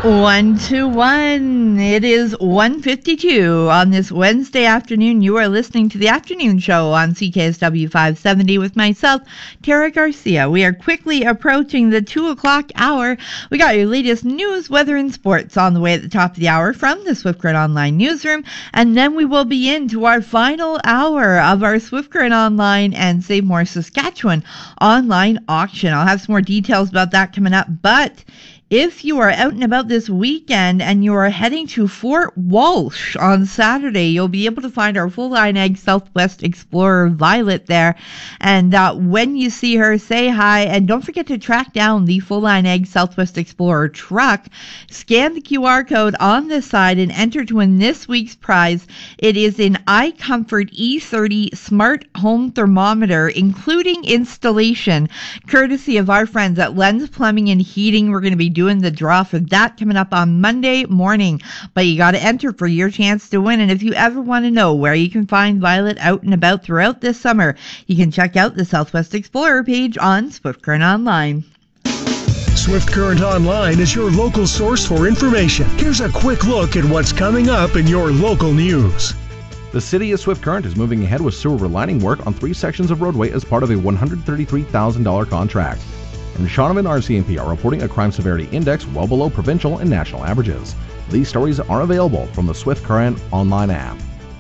121. It is 1:52 on this Wednesday afternoon. You are listening to the afternoon show on CKSW 570 with myself, Tara Garcia. We are quickly approaching the 2 o'clock hour. We got your latest news, weather, and sports on the way at the top of the hour from the Swift Current Online newsroom. And then we will be into our final hour of our Swift Current Online and Save More Saskatchewan online auction. I'll have some more details about that coming up, but if you are out and about this weekend and you are heading to Fort Walsh on Saturday, you'll be able to find our Full Line Ag Southwest Explorer Violet there. And when you see her, say hi. And don't forget to track down the Full Line Ag Southwest Explorer truck. Scan the QR code on the side and enter to win this week's prize. It is an iComfort E30 Smart Home Thermometer, including installation, courtesy of our friends at Lens Plumbing and Heating. We're going to be doing the draw for that coming up on Monday morning, but you got to enter for your chance to win. And if you ever want to know where you can find Violet out and about throughout this summer, you can check out the Southwest Explorer page on Swift Current Online. Swift Current Online is your local source for information. Here's a quick look at what's coming up in your local news. The City of Swift Current is moving ahead with sewer relining work on 3 sections of roadway as part of a $133,000 contract. And Shaunavon and RCMP are reporting a crime severity index well below provincial and national averages. These stories are available from the Swift Current Online app.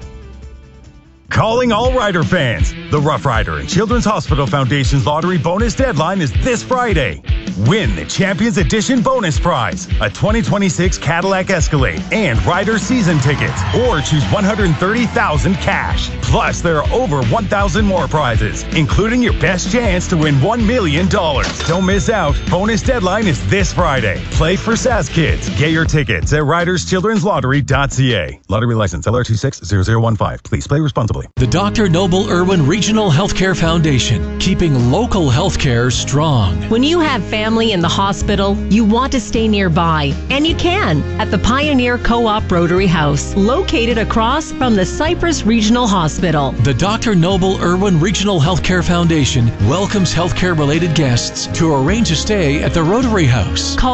Calling all Rider fans. The Rough Rider and Children's Hospital Foundation's lottery bonus deadline is this Friday. Win the Champions Edition bonus prize, a 2026 Cadillac Escalade and Rider season tickets, or choose $130,000 cash. Plus, there are over 1,000 more prizes, including your best chance to win $1 million. Don't miss out. Bonus deadline is this Friday. Play for SAS Kids. Get your tickets at riderschildrenslottery.ca. Lottery license LR260015. Please play responsibly. The Dr. Noble Irwin Regional Healthcare Foundation, keeping local healthcare strong. When you have family in the hospital, you want to stay nearby, and you can at the Pioneer Co-op Rotary House, located across from the Cypress Regional Hospital. The Dr. Noble Irwin Regional Healthcare Foundation welcomes healthcare-related guests to arrange a stay at the Rotary House. Call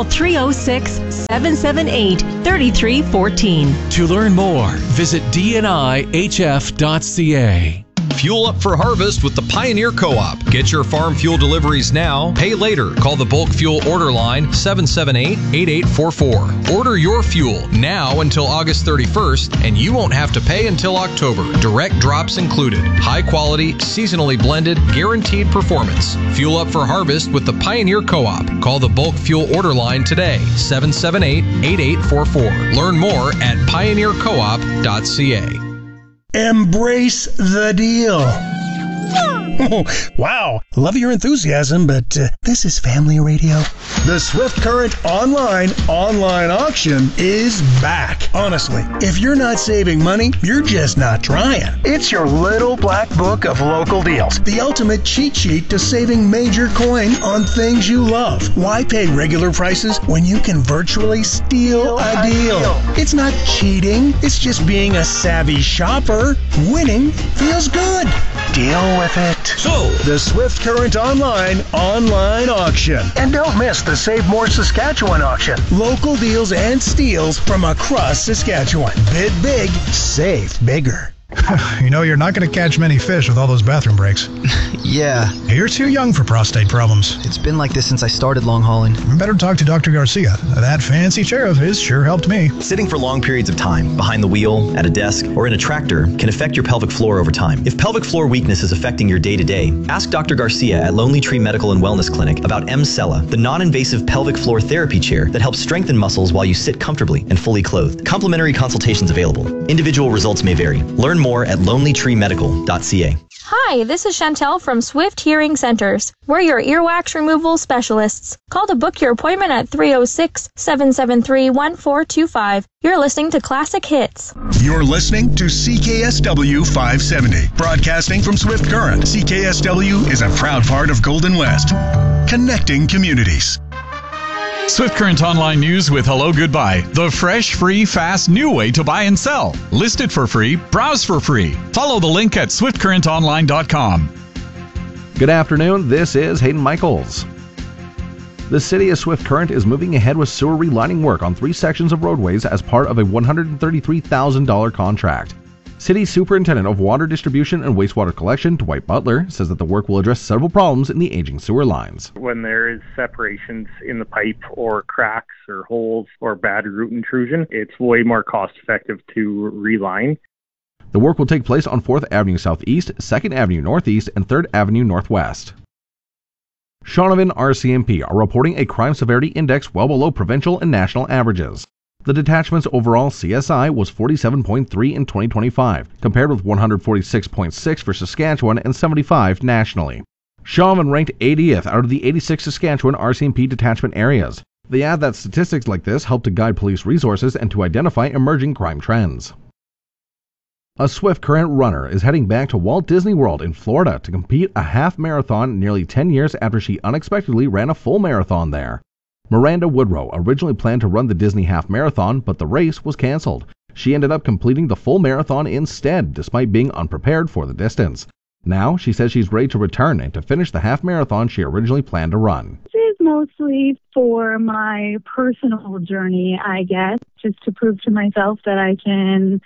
306-778-3314. To learn more, visit dnihf.ca. Fuel up for harvest with the Pioneer Co-op. Get your farm fuel deliveries now, pay later. Call the bulk fuel order line 778-8844. Order your fuel now until August 31st, and you won't have to pay until October. Direct drops included. High quality, seasonally blended, guaranteed performance. Fuel up for harvest with the Pioneer Co-op. Call the bulk fuel order line today, 778-8844. Learn more at pioneercoop.ca. Embrace the deal. Oh, wow. Love your enthusiasm, but this is family radio. The Swift Current online auction is back. Honestly, if you're not saving money, you're just not trying. It's your little black book of local deals. The ultimate cheat sheet to saving major coin on things you love. Why pay regular prices when you can virtually steal a deal? It's not cheating. It's just being a savvy shopper. Winning feels good. Deal with it. So, the Swift Current online auction. And don't miss the Save More Saskatchewan auction. Local deals and steals from across Saskatchewan. Bid big, save bigger. You know, you're not going to catch many fish with all those bathroom breaks. Yeah. You're too young for prostate problems. It's been like this since I started long hauling. You better talk to Dr. Garcia. That fancy chair of his sure helped me. Sitting for long periods of time, behind the wheel, at a desk, or in a tractor, can affect your pelvic floor over time. If pelvic floor weakness is affecting your day-to-day, ask Dr. Garcia at Lonely Tree Medical and Wellness Clinic about M-Cella, the non-invasive pelvic floor therapy chair that helps strengthen muscles while you sit comfortably and fully clothed. Complimentary consultations available. Individual results may vary. Learn more at lonelytreemedical.ca. Hi, this is Chantel from Swift Hearing Centers. We're your earwax removal specialists. Call to book your appointment at 306-773-1425. You're listening to Classic Hits. You're listening to CKSW 570. Broadcasting from Swift Current, CKSW is a proud part of Golden West. Connecting communities. Swift Current Online News with Hello Goodbye. The fresh, free, fast, new way to buy and sell. List it for free. Browse for free. Follow the link at swiftcurrentonline.com. Good afternoon. This is Hayden Michaels. The City of Swift Current is moving ahead with sewer relining work on 3 sections of roadways as part of a $133,000 contract. City Superintendent of Water Distribution and Wastewater Collection, Dwight Butler, says that the work will address several problems in the aging sewer lines. When there is separations in the pipe or cracks or holes or bad root intrusion, it's way more cost effective to reline. The work will take place on 4th Avenue Southeast, 2nd Avenue Northeast, and 3rd Avenue Northwest. Shaunavon RCMP are reporting a crime severity index well below provincial and national averages. The detachment's overall CSI was 47.3 in 2025, compared with 146.6 for Saskatchewan and 75 nationally. Shaunavon ranked 80th out of the 86 Saskatchewan RCMP detachment areas. They add that statistics like this help to guide police resources and to identify emerging crime trends. A Swift Current runner is heading back to Walt Disney World in Florida to compete a half marathon nearly 10 years after she unexpectedly ran a full marathon there. Miranda Woodrow originally planned to run the Disney Half Marathon, but the race was canceled. She ended up completing the full marathon instead, despite being unprepared for the distance. Now, she says she's ready to return and to finish the half marathon she originally planned to run. This is mostly for my personal journey, I guess, just to prove to myself that I can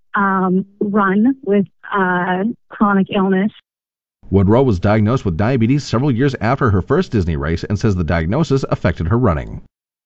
run with chronic illness. Woodrow was diagnosed with diabetes several years after her first Disney race and says the diagnosis affected her running.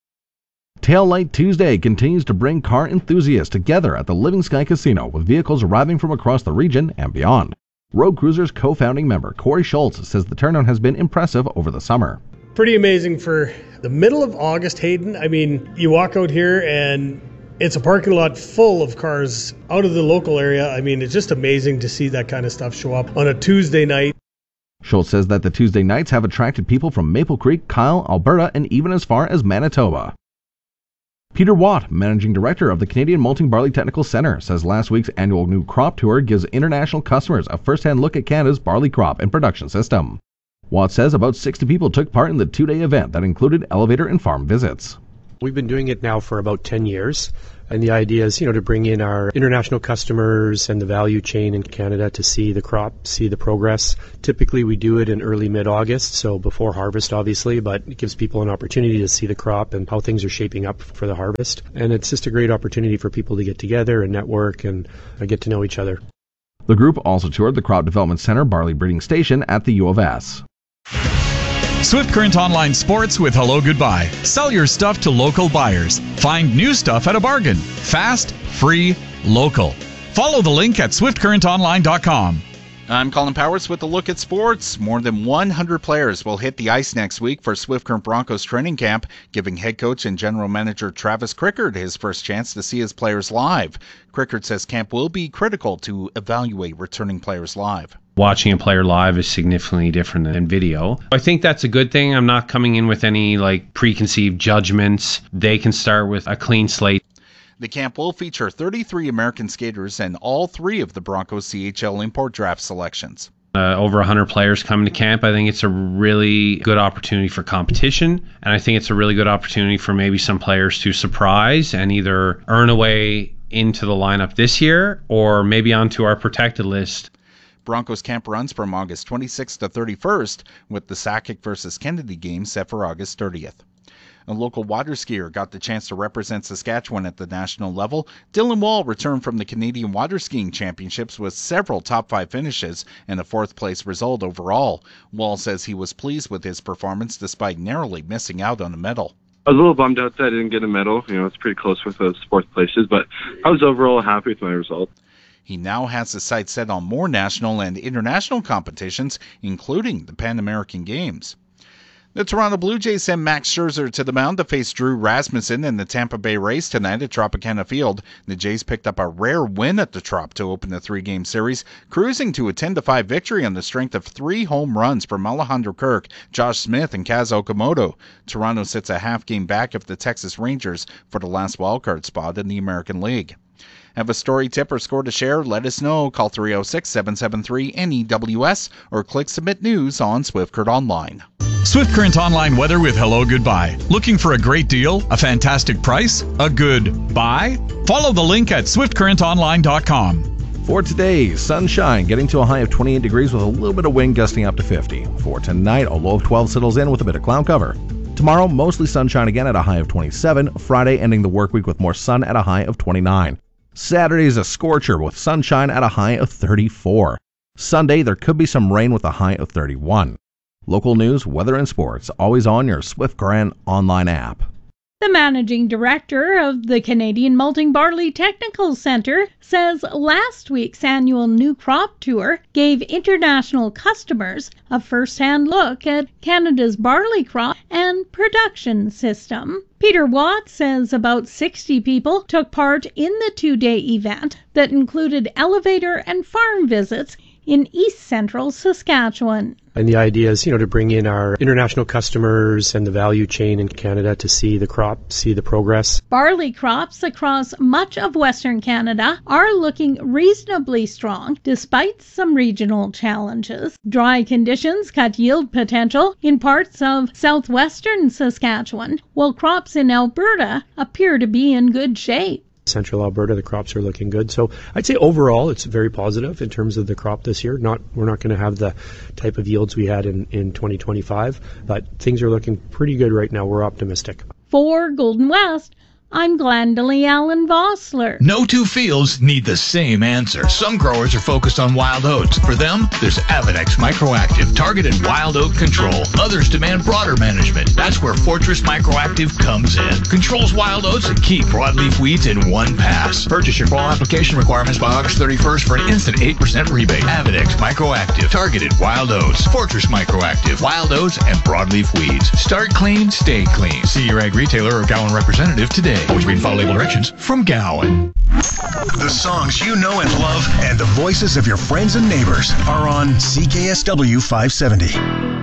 Tail Light Tuesday continues to bring car enthusiasts together at the Living Sky Casino with vehicles arriving from across the region and beyond. Road Cruiser's co-founding member Corey Schultz says the turnout has been impressive over the summer. Pretty amazing for the middle of August, Hayden. I mean, you walk out here and it's a parking lot full of cars out of the local area. I mean, it's just amazing to see that kind of stuff show up on a Tuesday night. Schultz says that the Tuesday nights have attracted people from Maple Creek, Kyle, Alberta, and even as far as Manitoba. Peter Watt, managing director of the Canadian Malting Barley Technical Centre, says last week's annual new crop tour gives international customers a first-hand look at Canada's barley crop and production system. Watt says about 60 people took part in the 2-day event that included elevator and farm visits. We've been doing it now for about 10 years, and the idea is, to bring in our international customers and the value chain in Canada to see the crop, see the progress. Typically, we do it in early mid-August, so before harvest, obviously, but it gives people an opportunity to see the crop and how things are shaping up for the harvest. And it's just a great opportunity for people to get together and network and get to know each other. The group also toured the Crop Development Center Barley Breeding Station at the U of S. Swift Current Online Sports with Hello Goodbye. Sell your stuff to local buyers. Find new stuff at a bargain. Fast, free, local. Follow the link at swiftcurrentonline.com. I'm Colin Powers with a look at sports. More than 100 players will hit the ice next week for Swift Current Broncos training camp, giving head coach and general manager Travis Crickard his first chance to see his players live. Crickard says camp will be critical to evaluate returning players live. Watching a player live is significantly different than video. I think that's a good thing. I'm not coming in with any preconceived judgments. They can start with a clean slate. The camp will feature 33 American skaters and all 3 of the Broncos CHL import draft selections. Over 100 players coming to camp. I think it's a really good opportunity for competition, and I think it's a really good opportunity for maybe some players to surprise and either earn a way into the lineup this year or maybe onto our protected list. Broncos camp runs from August 26th to 31st, with the Sakic versus Kennedy game set for August 30th. A local water skier got the chance to represent Saskatchewan at the national level. Dylan Wall returned from the Canadian Water Skiing Championships with several top 5 finishes and a 4th place result overall. Wall says he was pleased with his performance despite narrowly missing out on a medal. I was a little bummed out that I didn't get a medal. It's pretty close with those 4th places, but I was overall happy with my result. He now has his sights set on more national and international competitions, including the Pan American Games. The Toronto Blue Jays send Max Scherzer to the mound to face Drew Rasmussen in the Tampa Bay Rays tonight at Tropicana Field. The Jays picked up a rare win at the Trop to open the 3-game series, cruising to a 10-5 victory on the strength of 3 home runs from Alejandro Kirk, Josh Smith, and Kaz Okamoto. Toronto sits a half game back of the Texas Rangers for the last wildcard spot in the American League. Have a story, tip, or score to share? Let us know. Call 306-773-NEWS or click Submit News on Swift Current Online. Swift Current Online weather with Hello Goodbye. Looking for a great deal, a fantastic price, a good buy? Follow the link at swiftcurrentonline.com. For today, sunshine getting to a high of 28 degrees with a little bit of wind gusting up to 50. For tonight, a low of 12 settles in with a bit of cloud cover. Tomorrow, mostly sunshine again at a high of 27. Friday, ending the work week with more sun at a high of 29. Saturday is a scorcher with sunshine at a high of 34. Sunday, there could be some rain with a high of 31. Local news, weather, and sports, always on your Swift Current online app. The managing director of the Canadian Malting Barley Technical Centre says last week's annual New Crop Tour gave international customers a first-hand look at Canada's barley crop and production system. Peter Watt says about 60 people took part in the two-day event that included elevator and farm visits in East Central Saskatchewan. And the idea is, to bring in our international customers and the value chain in Canada to see the crop, see the progress. Barley crops across much of Western Canada are looking reasonably strong despite some regional challenges. Dry conditions cut yield potential in parts of southwestern Saskatchewan, while crops in Alberta appear to be in good shape. Central Alberta, the crops are looking good. So I'd say overall it's very positive in terms of the crop this year. We're not going to have the type of yields we had in 2025, but things are looking pretty good right now. We're optimistic. For Golden West, I'm Glendalee Allen Vossler. No two fields need the same answer. Some growers are focused on wild oats. For them, there's Avedex Microactive, targeted wild oat control. Others demand broader management. That's where Fortress Microactive comes in. Controls wild oats and key broadleaf weeds in one pass. Purchase your fall application requirements by August 31st for an instant 8% rebate. Avedex Microactive, targeted wild oats. Fortress Microactive, wild oats and broadleaf weeds. Start clean, stay clean. See your ag retailer or Gowan representative today. Always read and follow label directions from Gowan. The songs you know and love and the voices of your friends and neighbors are on CKSW 570.